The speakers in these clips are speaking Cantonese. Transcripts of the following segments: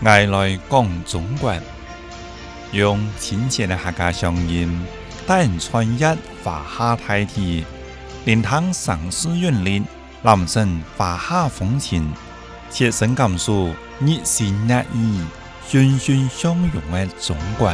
爱来讲中国，用亲切的客家乡音，带人穿越华夏大地，聆听城市韵律，揽胜华夏风情，切身感受热情热意、欣欣相融的中国。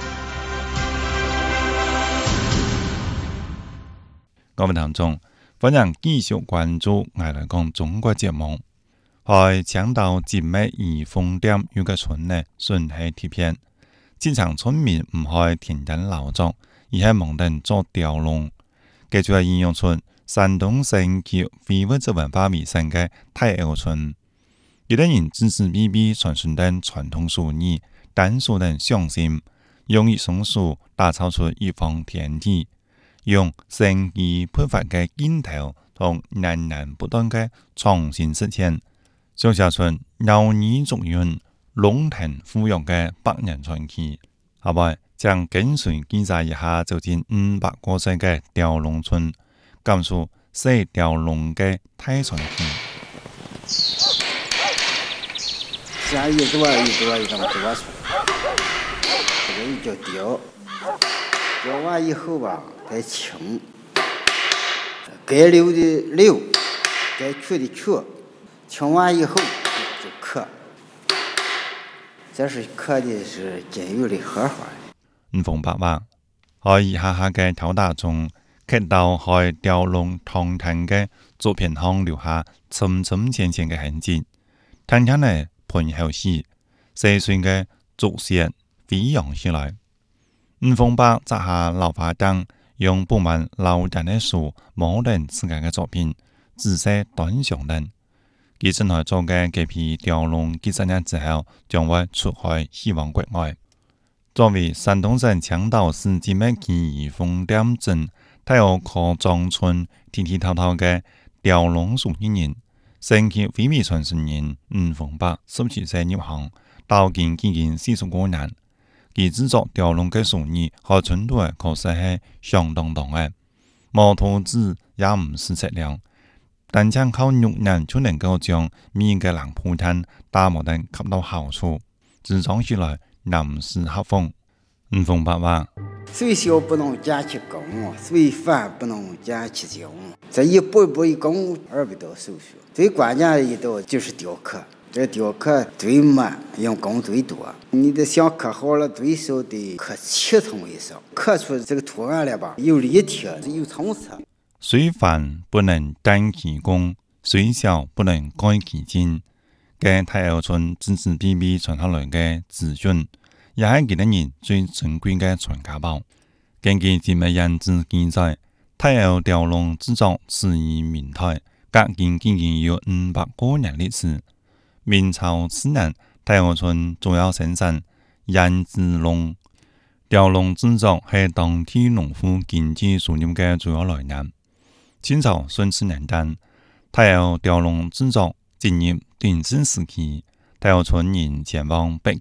我们当中，欢迎继续关注爱来讲中国节目。在青岛集美义丰店有个村呢，顺系贴片，经常村民唔开田间劳作，而系忙等做雕龙。佢就系应用村山东省及非物质文化遗产嘅太后村，有啲人支持 BB 传承等传统术语、单数等匠心，用于松树打造出一方天地，用生机焕发嘅镜头同源源不断嘅创新实践。小下村有耳族韵、龙腾虎跃嘅百年传奇，下摆将跟随记载一下走进500多岁嘅雕龙村，感受写雕龙嘅大传奇。 先一朵一张多出，这个叫雕，雕完以后吧，再清，该留的留，该去的去。清完以后就刻，这是刻的是金玉的荷花。 冯伯伯在以下嘅头打中，看到在雕龙唐腾嘅作品上留下深深浅浅嘅痕迹。听听呢盘后时，细碎嘅竹屑飞扬起来。冯伯摘下老花灯，用布满老人嘅树模拟自家嘅作品，仔细端详等。佢正在做嘅这批雕龙，几十年之后将会出海希望国外。作为山东省青岛市集美义丰店镇太后科庄村地地道道嘅雕龙术人，升级非遗传承人冯伯17岁入行，到今已经40多年。佢制作雕龙嘅术艺和程度确实系相当大嘅，冇投资也唔是质量。单枪靠6年就能够将每个人铺摊打磨得恰到好处，制造起来南势合风。冯伯伯， 虽小不能见其功，虽繁不能见其精。这一步一步一工，200多手续。最关键的一道就是雕刻，这雕刻最慢，用工最多。你得想刻好了，最少得刻7层以上，刻出这个图案来吧，有立体，有层次。 虽繁不能单其功，虽小不能改其精。嘅太后村自自必必传下来嘅资讯，也系佢哋人最珍贵嘅传家宝。根据集美人志记载，太后雕龙制作始于明代，隔今已经有500多年历史。明朝4年，太后村主要生产胭脂龙。雕龙制作系当地农户经济收入嘅主要来源。清朝顺治年间，太后雕龙制作进入鼎盛时期，太后村人前往北